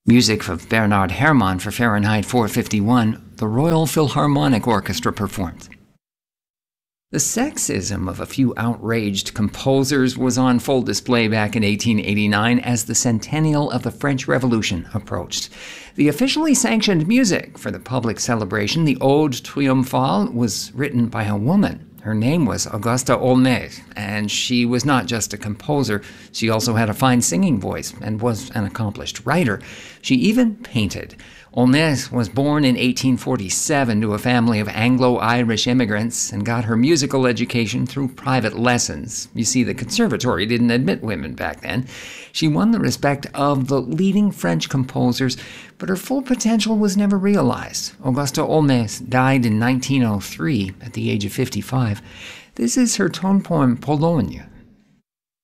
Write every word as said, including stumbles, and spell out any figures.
Music of Bernard Herrmann for Fahrenheit four fifty-one, the Royal Philharmonic Orchestra performed. The sexism of a few outraged composers was on full display back in eighteen eighty-nine as the centennial of the French Revolution approached. The officially sanctioned music for the public celebration, the Ode Triomphale, was written by a woman. Her name was Auguste Aulnay, and she was not just a composer. She also had a fine singing voice and was an accomplished writer. She even painted. Aulnay was born in eighteen forty-seven to a family of Anglo-Irish immigrants and got her musical education through private lessons. You see, the conservatory didn't admit women back then. She won the respect of the leading French composers, but her full potential was never realized. Auguste Aulnay died in nineteen oh three at the age of fifty-five. This is her tone poem, Pologne,